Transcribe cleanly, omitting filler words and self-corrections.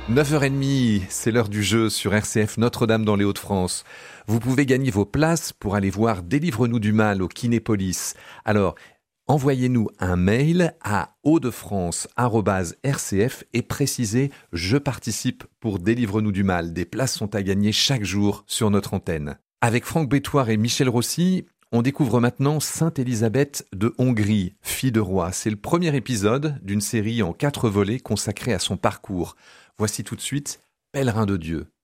9h30, c'est l'heure du jeu sur RCF Notre-Dame dans les Hauts-de-France. Vous pouvez gagner vos places pour aller voir Délivre-nous du mal au Kinépolis. Alors, envoyez-nous un mail à hautdefrance@rcf et précisez « Je participe pour Délivre-nous du mal ». Des places sont à gagner chaque jour sur notre antenne. Avec Franck Bétoir et Michel Rossi, on découvre maintenant Sainte Élisabeth de Hongrie, fille de roi. C'est le premier épisode d'une série en 4 volets consacrée à son parcours. Voici tout de suite Pèlerin de Dieu.